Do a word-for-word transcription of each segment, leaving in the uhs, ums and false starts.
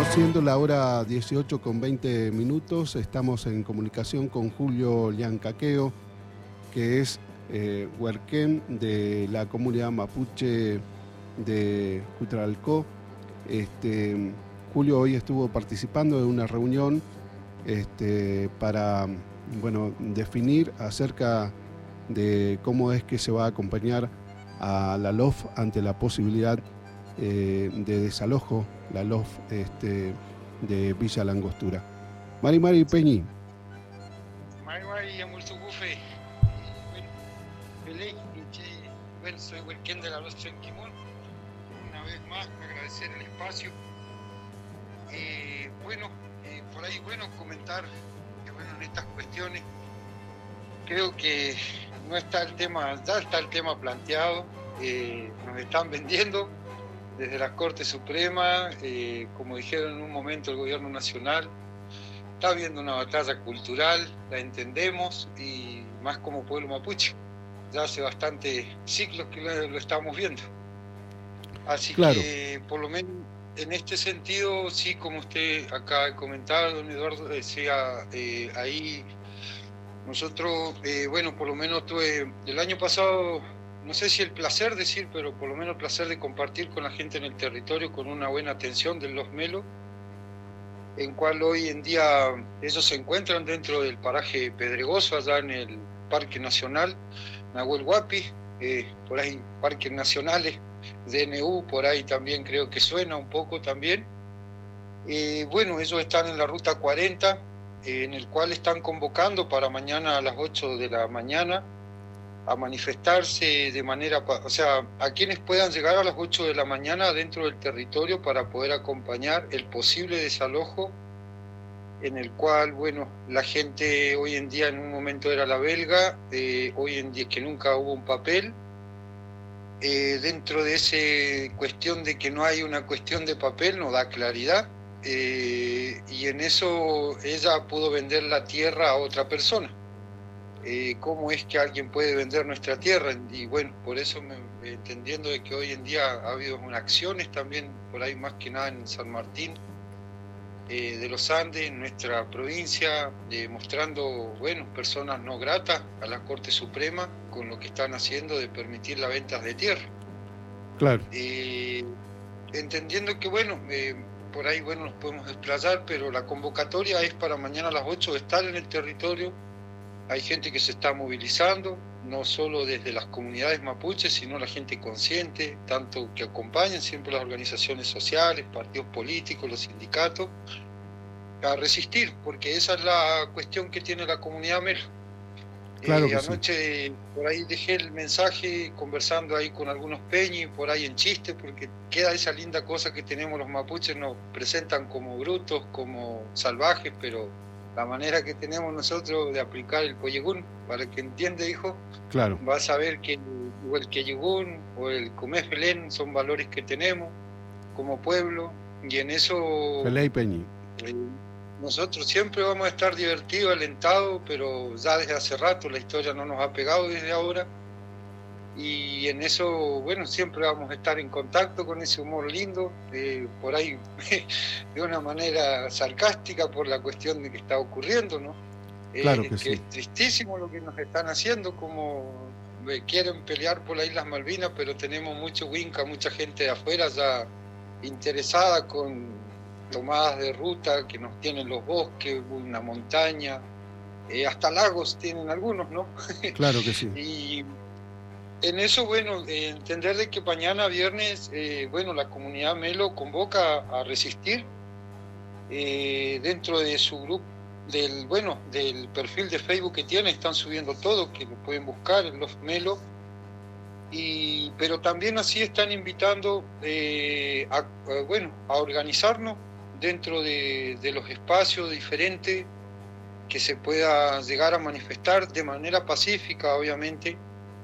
Siendo la hora dieciocho con veinte minutos, estamos en comunicación con Julio Llancaqueo, que es eh, huarquén de la comunidad mapuche de Cutralcó. Este, Julio hoy estuvo participando de una reunión este, para bueno, definir acerca de cómo es que se va a acompañar a la L O F ante la posibilidad eh, de desalojo, la L O F este, de Villa Langostura. Mari Mari Peñi. Mari Mari Amultugufe. Bueno, Belén, bueno, soy huarquén de la L O F Chenquimón. Una vez más, agradecer el espacio. Eh, bueno, eh, por ahí, bueno, comentar que, bueno, en estas cuestiones, creo que no está el tema, ya está el tema planteado, eh, nos están vendiendo desde la Corte Suprema, eh, como dijeron en un momento el gobierno nacional, está habiendo una batalla cultural, la entendemos, y más como pueblo mapuche, ya hace bastantes ciclos que lo, lo estamos viendo. Así claro. que, por lo menos en este sentido, sí, como usted acaba de comentar, don Eduardo, decía, eh, ahí nosotros, eh, bueno, por lo menos tuve el año pasado, no sé si el placer decir, pero por lo menos el placer de compartir con la gente en el territorio con una buena atención de los Melos, en cual hoy en día ellos se encuentran dentro del paraje pedregoso, allá en el Parque Nacional Nahuel Huapi, eh, por ahí parques nacionales, D N U, por ahí también creo que suena un poco también. Eh, bueno, ellos están en la ruta cuarenta, eh, en el cual están convocando para mañana a las ocho de la mañana a manifestarse de manera, o sea, a quienes puedan llegar a las ocho de la mañana dentro del territorio para poder acompañar el posible desalojo, en el cual, bueno, la gente hoy en día, en un momento era la belga, eh, hoy en día que nunca hubo un papel, eh, dentro de esa cuestión de que no hay una cuestión de papel, no da claridad, eh, y en eso ella pudo vender la tierra a otra persona. Eh, cómo es que alguien puede vender nuestra tierra, y bueno, por eso me, entendiendo de que hoy en día ha habido unas acciones también, por ahí más que nada en San Martín eh, de los Andes, en nuestra provincia, eh, mostrando, bueno, personas no gratas a la Corte Suprema con lo que están haciendo de permitir las ventas de tierra. Claro. Eh, entendiendo que, bueno, eh, por ahí, bueno, nos podemos desplayar, pero la convocatoria es para mañana a las ocho estar en el territorio. Hay gente que se está movilizando, no solo desde las comunidades mapuches, sino la gente consciente, tanto que acompañan siempre las organizaciones sociales, partidos políticos, los sindicatos, a resistir, porque esa es la cuestión que tiene la comunidad Melo. Claro eh, que anoche sí. Por ahí dejé el mensaje conversando ahí con algunos peñis, por ahí en chiste, porque queda esa linda cosa que tenemos los mapuches, nos presentan como brutos, como salvajes, pero la manera que tenemos nosotros de aplicar el Coyegún, para el que entiende, hijo, claro. va a saber que o el Coyegún o el Comefelén son valores que tenemos como pueblo, y en eso Pelé y Peñi. Eh, nosotros siempre vamos a estar divertidos, alentados, pero ya desde hace rato la historia no nos ha pegado desde ahora, y en eso, bueno, siempre vamos a estar en contacto con ese humor lindo, eh, por ahí de una manera sarcástica por la cuestión de que está ocurriendo, ¿no? Eh, claro que, que sí. Es tristísimo lo que nos están haciendo, como eh, quieren pelear por las Islas Malvinas, pero tenemos mucho winca, mucha gente de afuera ya interesada con tomadas de ruta que nos tienen los bosques, una montaña, eh, hasta lagos tienen algunos, ¿no? Claro que sí. Y en eso, bueno, eh, entender de que mañana viernes, eh, bueno, la comunidad Melo convoca a resistir eh, dentro de su grupo, del, bueno, del perfil de Facebook que tiene, están subiendo todo, que lo pueden buscar en los Melo, y, pero también así están invitando eh, a, a, bueno, a organizarnos dentro de, de los espacios diferentes que se pueda llegar a manifestar de manera pacífica, obviamente,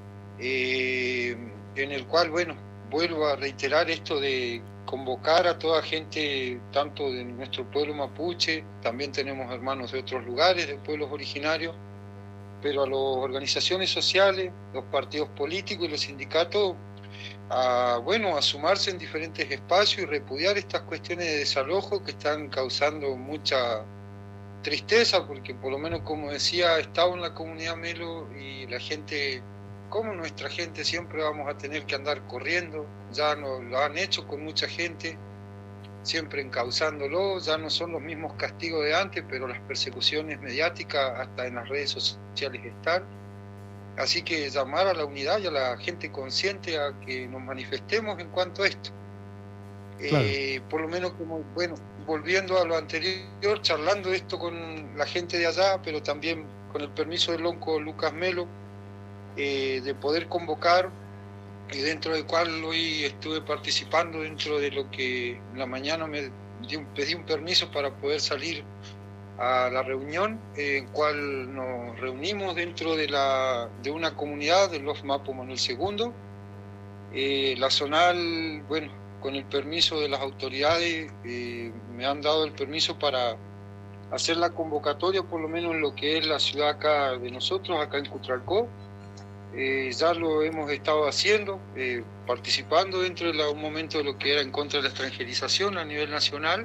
eh, en el cual, bueno, vuelvo a reiterar esto de convocar a toda gente, tanto de nuestro pueblo mapuche, también tenemos hermanos de otros lugares, de pueblos originarios, pero a las organizaciones sociales, los partidos políticos y los sindicatos a, bueno, a sumarse en diferentes espacios y repudiar estas cuestiones de desalojo que están causando mucha tristeza, porque por lo menos, como decía, he estado en la comunidad Melo y la gente, como nuestra gente, siempre vamos a tener que andar corriendo, ya no, lo han hecho con mucha gente, siempre encauzándolo, ya no son los mismos castigos de antes, pero las persecuciones mediáticas hasta en las redes sociales están. Así que llamar a la unidad y a la gente consciente a que nos manifestemos en cuanto a esto. Claro. Eh, por lo menos, como, bueno, volviendo a lo anterior, charlando esto con la gente de allá, pero también con el permiso del lonco Lucas Melo, eh, de poder convocar, y dentro del cual hoy estuve participando dentro de lo que en la mañana me di un, pedí un permiso para poder salir a la reunión, eh, en cual nos reunimos dentro de, la, de una comunidad de los Mapu Manuel segundo. Eh, la zonal, bueno, con el permiso de las autoridades, eh, me han dado el permiso para hacer la convocatoria, por lo menos en lo que es la ciudad acá de nosotros, acá en Cutralcó. Eh, ya lo hemos estado haciendo, eh, participando dentro de la, un momento de lo que era en contra de la extranjerización a nivel nacional,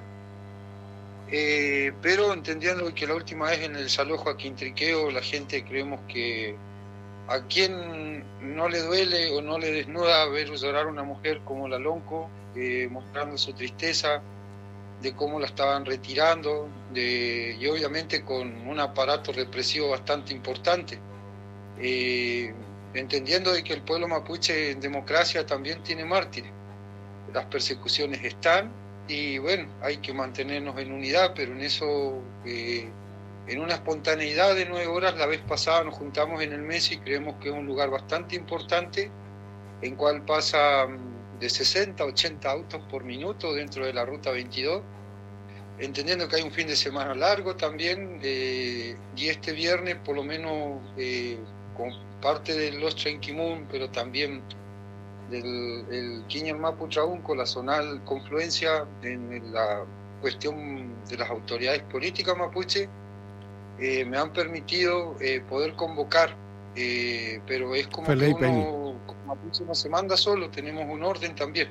eh, pero entendiendo que la última vez en el desalojo a Quintriqueo la gente creemos que a quien no le duele o no le desnuda ver llorar a una mujer como la Lonco, eh, mostrando su tristeza de cómo la estaban retirando, de, y obviamente con un aparato represivo bastante importante. Eh, entendiendo de que el pueblo mapuche en democracia también tiene mártires. Las persecuciones están y bueno, hay que mantenernos en unidad, pero en eso, eh, en una espontaneidad de nueve horas, la vez pasada nos juntamos en el Messi y creemos que es un lugar bastante importante, en cual pasa de sesenta a ochenta autos por minuto dentro de la ruta veintidós, entendiendo que hay un fin de semana largo también, eh, y este viernes por lo menos eh, con parte del Los Trenquimun, pero también del el Quiñel Mapu Traunco, la zonal confluencia en la cuestión de las autoridades políticas mapuche, eh, me han permitido eh, poder convocar, eh, pero es como Felipe que uno, como mapuche no se manda solo, tenemos un orden también.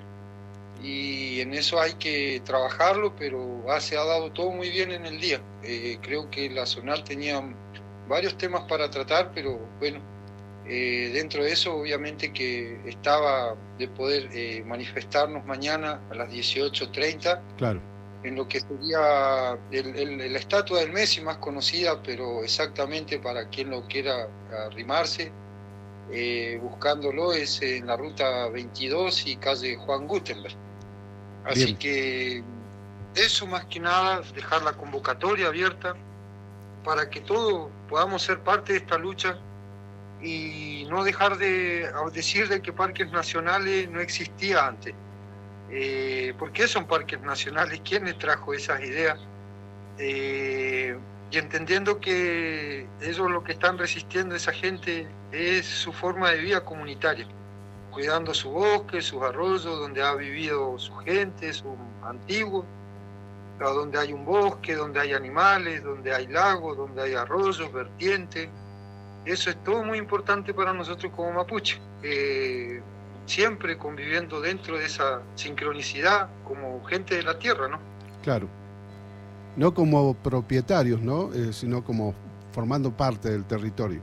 Y en eso hay que trabajarlo, pero ah, se ha dado todo muy bien en el día. Eh, creo que la zonal tenía varios temas para tratar, pero bueno, eh, dentro de eso obviamente que estaba de poder eh, manifestarnos mañana a las dieciocho treinta, claro, en lo que sería el, el, la estatua del Messi más conocida, pero exactamente para quien lo quiera arrimarse, eh, buscándolo es en la ruta veintidós y calle Juan Gutenberg. Así Bien. Que eso más que nada, dejar la convocatoria abierta para que todos podamos ser parte de esta lucha y no dejar de decir de que parques nacionales no existía antes. Eh, ¿Por qué son parques nacionales? ¿Quién les trajo esas ideas? Eh, y entendiendo que ellos lo que están resistiendo, esa gente, es su forma de vida comunitaria, cuidando su bosque, sus arroyos, donde ha vivido su gente, su antiguo, donde hay un bosque, donde hay animales, donde hay lagos, donde hay arroyos, vertientes. Eso es todo muy importante para nosotros como mapuche, eh, siempre conviviendo dentro de esa sincronicidad como gente de la tierra, ¿no? Claro, no como propietarios, ¿no? Eh, sino como formando parte del territorio.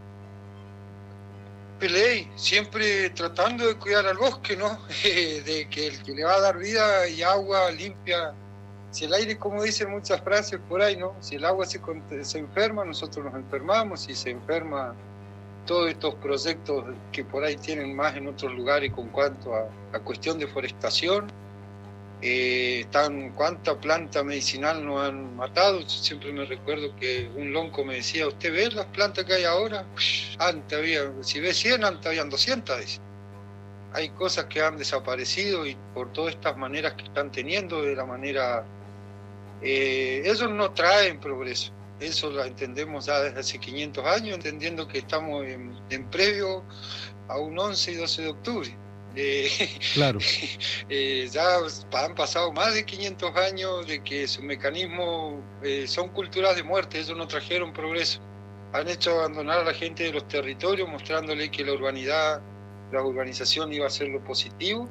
Peley, siempre tratando de cuidar al bosque, ¿no? De que el que le va a dar vida y agua limpia. Si el aire, como dicen muchas frases por ahí, ¿no? Si el agua se, se enferma, nosotros nos enfermamos. Si se enferma, todos estos proyectos que por ahí tienen más en otros lugares con cuanto a la cuestión de forestación, eh, tan, cuánta planta medicinal nos han matado. Yo siempre me recuerdo que un lonco me decía, ¿usted ve las plantas que hay ahora? Antes había, si ve cien, antes habían doscientas. Dice. Hay cosas que han desaparecido y por todas estas maneras que están teniendo, de la manera... Eh, ellos no traen progreso, eso lo entendemos ya desde hace quinientos años, entendiendo que estamos en, en previo a un once y doce de octubre. Eh, claro. eh, ya han pasado más de quinientos años de que sus mecanismos eh, son culturas de muerte, ellos no trajeron progreso. Han hecho abandonar a la gente de los territorios, mostrándole que la urbanidad la urbanización iba a ser lo positivo,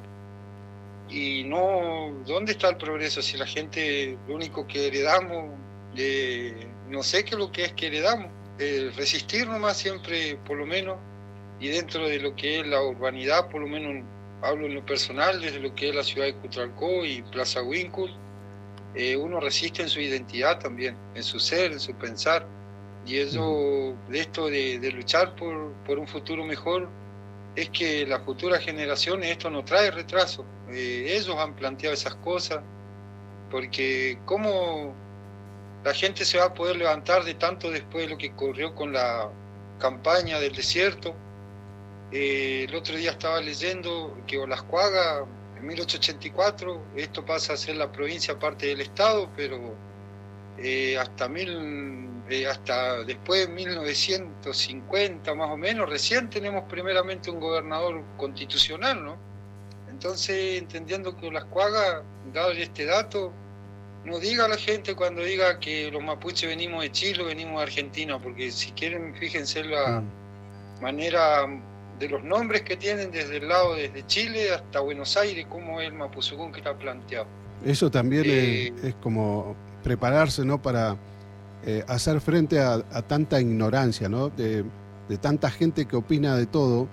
y no, ¿dónde está el progreso? Si la gente, lo único que heredamos, eh, no sé qué es lo que es que heredamos, eh, resistir nomás siempre, por lo menos, y dentro de lo que es la urbanidad, por lo menos hablo en lo personal, desde lo que es la ciudad de Cutralcó y Plaza Huíncul, eh, uno resiste en su identidad también, en su ser, en su pensar, y eso, de esto de, de luchar por, por un futuro mejor, es que las futuras generaciones, esto no trae retraso, eh, ellos han planteado esas cosas, porque cómo la gente se va a poder levantar de tanto después de lo que ocurrió con la campaña del desierto. Eh, el otro día estaba leyendo que Olascuaga, en mil ochocientos ochenta y cuatro, esto pasa a ser la provincia parte del Estado, pero eh, hasta, mil, eh, hasta después de mil novecientos cincuenta más o menos, recién tenemos primeramente un gobernador constitucional, ¿no? Entonces, entendiendo que Olascuaga, dado este dato, no diga a la gente cuando diga que los mapuches venimos de Chile o venimos de Argentina, porque si quieren, fíjense la mm. manera de los nombres que tienen desde el lado, desde Chile hasta Buenos Aires, cómo es el Mapuzugún que está planteado. Eso también eh, es, es como prepararse, ¿no?, para eh, hacer frente a, a tanta ignorancia, ¿no?, de, de tanta gente que opina de todo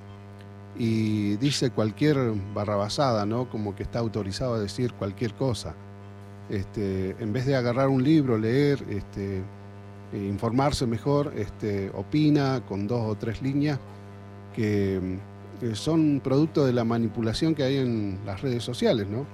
y dice cualquier barrabasada, ¿no?, como que está autorizado a decir cualquier cosa. Este, en vez de agarrar un libro, leer, este, e informarse mejor, este, opina con dos o tres líneas que eh, son producto de la manipulación que hay en las redes sociales, ¿no?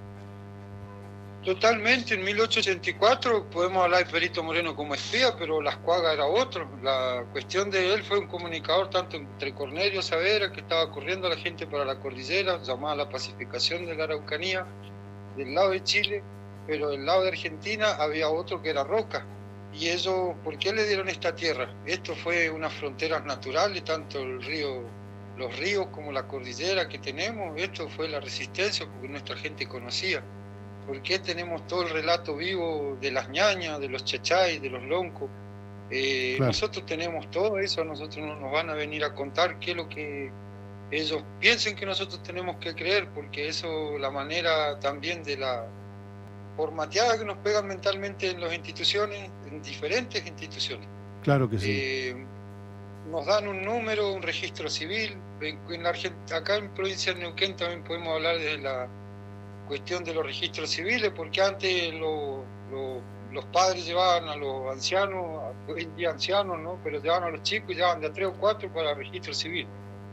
Totalmente. En mil ochocientos ochenta y cuatro podemos hablar de Perito Moreno como espía, pero Olascuaga era otro. La cuestión de él fue un comunicador tanto entre Cornelio Saavedra, que estaba corriendo a la gente para la cordillera, llamada la pacificación de la Araucanía, del lado de Chile, pero del lado de Argentina había otro que era Roca. Y ellos, ¿por qué le dieron esta tierra? Esto fue unas fronteras naturales, tanto el río, los ríos como la cordillera que tenemos. Esto fue la resistencia porque nuestra gente conocía. ¿Por qué tenemos todo el relato vivo de las ñañas, de los chachay, de los loncos? Eh, claro. Nosotros tenemos todo eso, a nosotros no nos van a venir a contar qué es lo que ellos piensen que nosotros tenemos que creer, porque eso, la manera también de la formateada que nos pegan mentalmente en las instituciones, en diferentes instituciones. Claro que sí. Eh, nos dan un número, un registro civil. En, en la acá en provincia de Neuquén también podemos hablar de la cuestión de los registros civiles, porque antes lo, lo, los padres llevaban a los ancianos, hoy en día ancianos, ¿no?, pero llevaban a los chicos y llevaban de a tres o cuatro para el registro civil.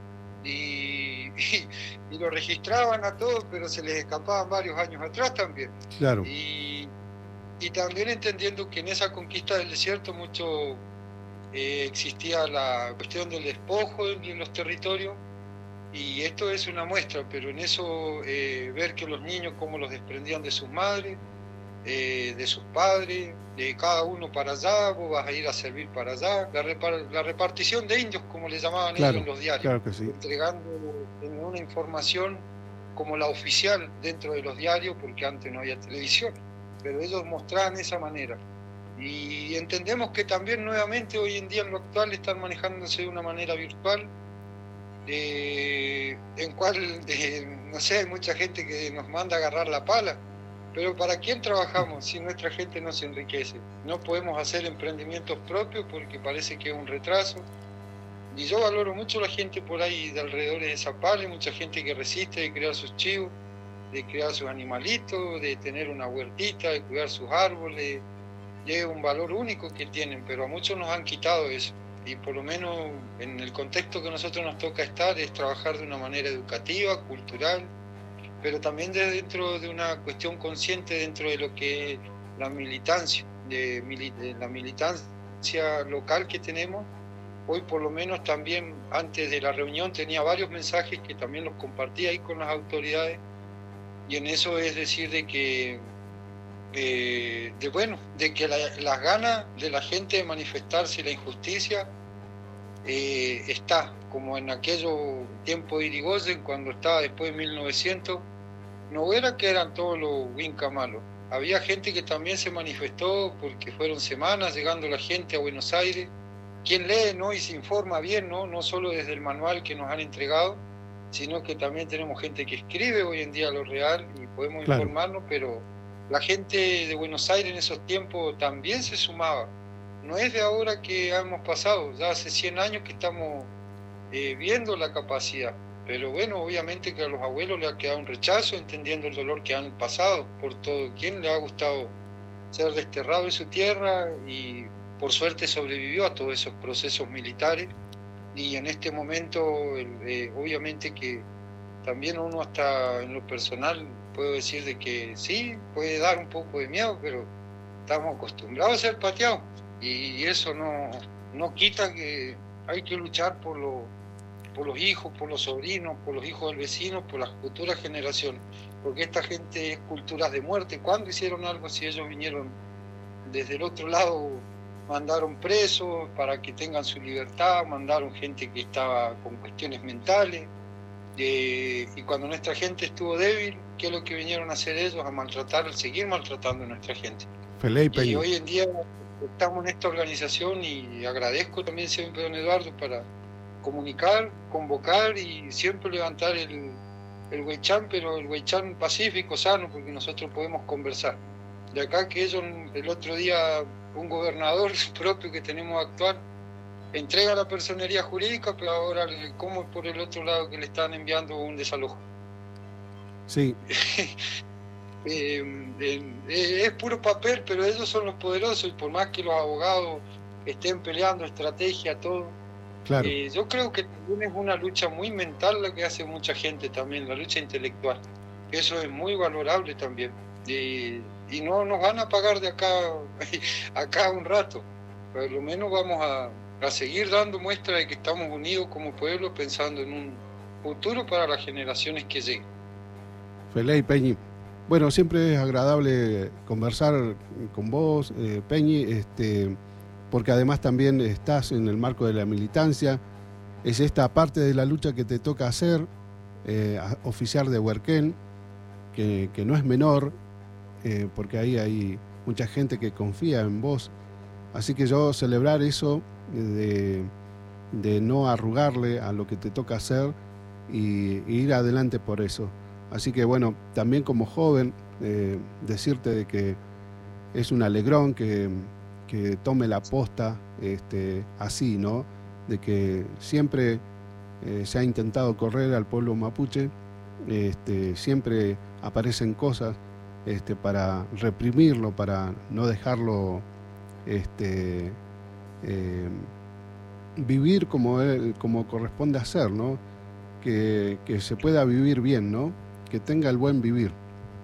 Y, y, y lo registraban a todos, pero se les escapaban varios años atrás también. Claro. Y, y también entendiendo que en esa conquista del desierto mucho eh, existía la cuestión del despojo de los territorios, y esto es una muestra, pero en eso eh, ver que los niños cómo los desprendían de sus madres, eh, de sus padres, de cada uno para allá, vos vas a ir a servir para allá, la, repar la repartición de indios, como le llamaban claro, ellos en los diarios, claro que sí. Entregando una información como la oficial dentro de los diarios, porque antes no había televisión, pero ellos mostraban esa manera. Y entendemos que también nuevamente hoy en día en lo actual están manejándose de una manera virtual, eh, en cual, eh, no sé, hay mucha gente que nos manda a agarrar la pala, pero ¿para quién trabajamos si nuestra gente no se enriquece? No podemos hacer emprendimientos propios porque parece que es un retraso. Y yo valoro mucho la gente por ahí de alrededor de Zapala, mucha gente que resiste de crear sus chivos, de crear sus animalitos, de tener una huertita, de cuidar sus árboles. Es un valor único que tienen, pero a muchos nos han quitado eso. Y por lo menos en el contexto que a nosotros nos toca estar es trabajar de una manera educativa, cultural, pero también de dentro de una cuestión consciente dentro de lo que es la militancia, de, de la militancia local que tenemos. Hoy por lo menos también antes de la reunión tenía varios mensajes que también los compartí ahí con las autoridades, y en eso es decir de que eh, de bueno, de que la, las ganas de la gente de manifestarse la injusticia eh, está, como en aquellos tiempos de Irigoyen, cuando estaba después de mil novecientos, no era que eran todos los Winca malos, había gente que también se manifestó porque fueron semanas llegando la gente a Buenos Aires, quien lee, ¿no?, y se informa bien, ¿no?, no solo desde el manual que nos han entregado, sino que también tenemos gente que escribe hoy en día lo real y podemos Claro. informarnos, pero la gente de Buenos Aires en esos tiempos también se sumaba. No es de ahora que hemos pasado, ya hace cien años que estamos eh, viendo la capacidad. Pero bueno, obviamente que a los abuelos les ha quedado un rechazo, entendiendo el dolor que han pasado por todo. ¿Quién le ha gustado ser desterrado de su tierra? Y por suerte sobrevivió a todos esos procesos militares. Y en este momento, eh, obviamente que también uno hasta en lo personal puedo decir de que sí, puede dar un poco de miedo, pero estamos acostumbrados a ser pateados. Y eso no, no quita que hay que luchar por lo por los hijos, por los sobrinos, por los hijos del vecino, por las futuras generaciones, porque esta gente es culturas de muerte. ¿Cuándo hicieron algo si ellos vinieron desde el otro lado, mandaron presos para que tengan su libertad, mandaron gente que estaba con cuestiones mentales, eh, y cuando nuestra gente estuvo débil, ¿qué es lo que vinieron a hacer ellos? A maltratar, a seguir maltratando a nuestra gente. Felipe. Y hoy en día estamos en esta organización y agradezco también siempre a don Eduardo para comunicar, convocar y siempre levantar el, el Huaychán, pero el Huaychán pacífico, sano, porque nosotros podemos conversar. De acá que ellos, el otro día, un gobernador propio que tenemos actual, entrega la personería jurídica, pero ahora, ¿cómo es por el otro lado que le están enviando un desalojo? Sí. eh, eh, es puro papel, pero ellos son los poderosos y por más que los abogados estén peleando estrategia, todo, Claro. Eh, yo creo que también es una lucha muy mental la que hace mucha gente también, la lucha intelectual. Eso es muy valorable también. Eh, y no nos van a pagar de acá, acá un rato. Por lo menos vamos a, a seguir dando muestra de que estamos unidos como pueblo, pensando en un futuro para las generaciones que lleguen. Feley, Peñi. Bueno, siempre es agradable conversar con vos, eh, Peñi, este... porque además también estás en el marco de la militancia, es esta parte de la lucha que te toca hacer, eh, oficiar de Huerquén, que, que no es menor, eh, porque ahí hay mucha gente que confía en vos, así que yo celebrar eso, de, de no arrugarle a lo que te toca hacer y, y ir adelante por eso. Así que bueno, también como joven, eh, decirte de que es un alegrón que... que tome la posta este, así, ¿no? De que siempre eh, se ha intentado correr al pueblo mapuche, este, siempre aparecen cosas este, para reprimirlo, para no dejarlo este, eh, vivir como, él, como corresponde hacer, ¿no? Que, que se pueda vivir bien, ¿no? Que tenga el buen vivir.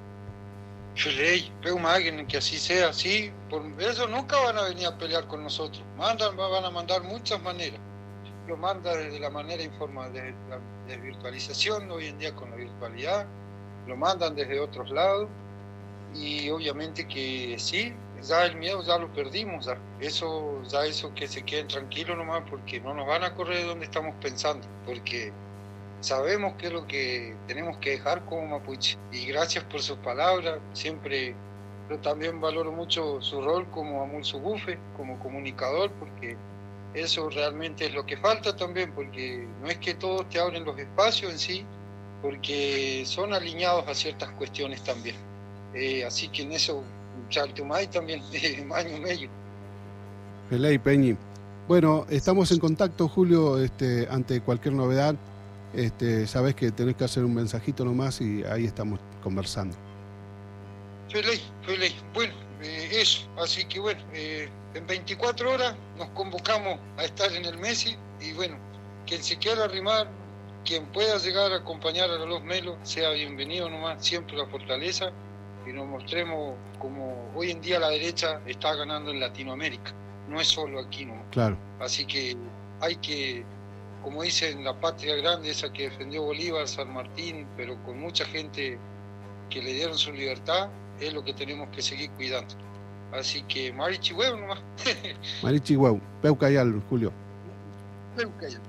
Feley, veo más que así sea, sí, por eso nunca van a venir a pelear con nosotros, mandan, van a mandar muchas maneras, lo manda desde la manera informal, desde la desvirtualización, hoy en día con la virtualidad, lo mandan desde otros lados, y obviamente que sí, ya el miedo ya lo perdimos, ya, eso, ya eso que se queden tranquilos nomás, porque no nos van a correr de donde estamos pensando, porque sabemos qué es lo que tenemos que dejar como mapuche. Y gracias por sus palabras. Siempre yo también valoro mucho su rol como Amul Sugufe, como comunicador, porque eso realmente es lo que falta también, porque no es que todos te abren los espacios en sí, porque son alineados a ciertas cuestiones también. Eh, así que en eso, Chaltumay también, Maño Mello. Feley, Peñi. Bueno, estamos en contacto, Julio, este, ante cualquier novedad. Este, sabes que tenés que hacer un mensajito nomás y ahí estamos conversando. Feley, Feley, bueno, eh, eso, así que bueno, eh, en veinticuatro horas nos convocamos a estar en el Messi y bueno, quien se quiera arrimar, quien pueda llegar a acompañar a los Melos, sea bienvenido nomás, siempre la fortaleza y nos mostremos como hoy en día la derecha está ganando en Latinoamérica, no es solo aquí nomás. Claro. Así que hay que, como dicen, la patria grande, esa que defendió Bolívar, San Martín, pero con mucha gente que le dieron su libertad, es lo que tenemos que seguir cuidando. Así que Marichi Huevo nomás. Marichi Huevo, Peucayal, Julio. Peucayal.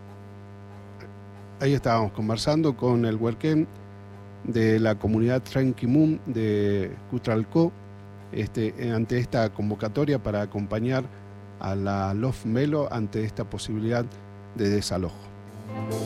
Ahí estábamos conversando con el Huerquén de la comunidad Trenquimun de Cutralcó, este, ante esta convocatoria para acompañar a la Lof Melo ante esta posibilidad de desalojo.